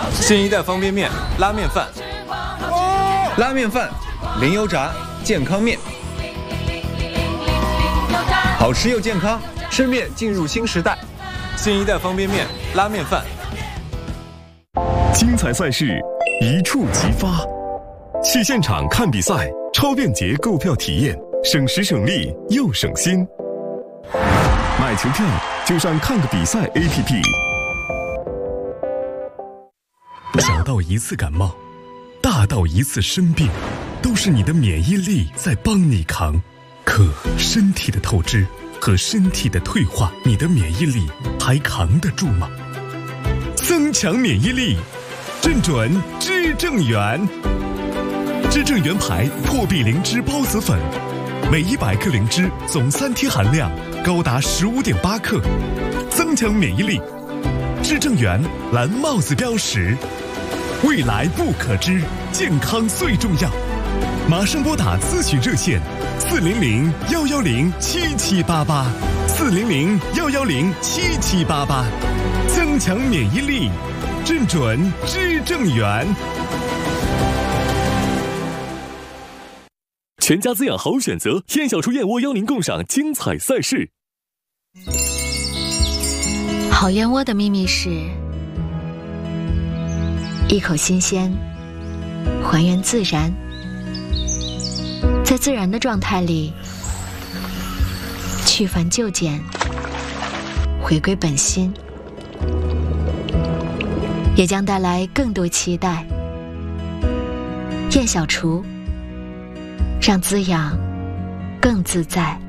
新一代方便面拉面饭， 拉面饭，零油炸，健康面，好吃又健康，吃面进入新时代。 新一代方便面拉面饭， 精彩赛事一触即发，去现场看比赛，超便捷购票体验，省时省力又省心。买球票就上看个比赛 APP。小到一次感冒，大到一次生病，都是你的免疫力在帮你扛。可身体的透支和身体的退化，你的免疫力还扛得住吗？增强免疫力，正准知正元。知正元牌破壁灵芝孢子粉，每100克灵芝总3天含量高达15.8克，增强免疫力。知正元蓝帽子标识，未来不可知，健康最重要。马上拨打咨询热线400-110-7788，400-110-7788，增强免疫力，正准知正元。全家滋养好选择，燕小厨燕窝邀您共赏精彩赛事。 好燕窝的秘密是一口新鲜，还原自然，在自然的状态里去繁就简，回归本心，也将带来更多期待。燕小厨，让滋养更自在。